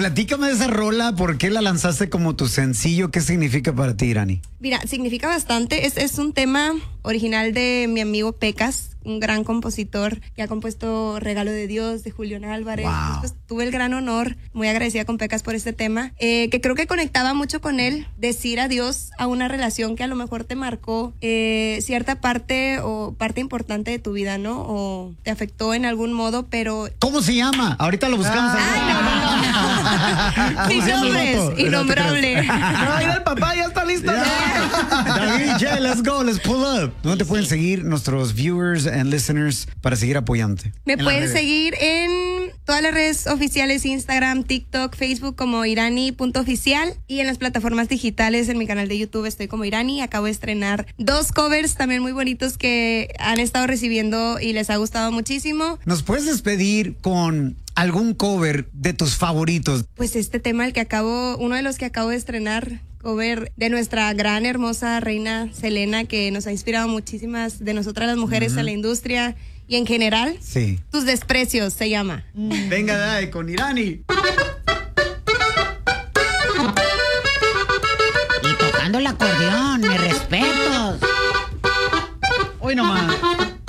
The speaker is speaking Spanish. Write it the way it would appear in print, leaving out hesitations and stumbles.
platícame de esa rola, ¿por qué la lanzaste como tu sencillo? ¿Qué significa para ti, Irani? Mira, significa bastante. Es un tema original de mi amigo Pecas, un gran compositor que ha compuesto Regalo de Dios, de Julián Álvarez. Wow. Pues, tuve el gran honor, muy agradecida con Pecas por este tema, que creo que conectaba mucho con él, decir adiós a una relación que a lo mejor te marcó cierta parte o parte importante de tu vida, ¿no? O te afectó en algún modo, pero... ¿Cómo se llama? Ahorita lo buscamos. Sin nombres, innombrable. No, mira, el papá ya está listo. David, ya, let's go, let's pull up. ¿Dónde te pueden seguir nuestros viewers and listeners para seguir apoyándote? Me pueden seguir en todas las redes oficiales, Instagram, TikTok, Facebook como irani.oficial y en las plataformas digitales, en mi canal de YouTube estoy como Irani. Acabo de estrenar 2 covers también muy bonitos que han estado recibiendo y les ha gustado muchísimo. ¿Nos puedes despedir con algún cover de tus favoritos? Pues este tema, uno de los que acabo de estrenar, cover de nuestra gran, hermosa reina Selena, que nos ha inspirado muchísimas de nosotras las mujeres en la industria y en general. Sí. Tus desprecios se llama. Venga, dale, con Irani. Y tocando el acordeón, mis respetos. Hoy nomás.